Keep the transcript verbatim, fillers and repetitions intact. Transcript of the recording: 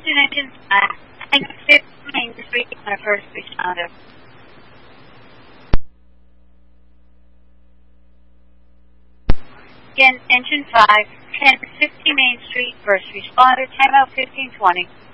Houston Engine five, fifty Main Street on a first responder. Again, Engine five, ten fifty Main Street, first responder, time out fifteen twenty.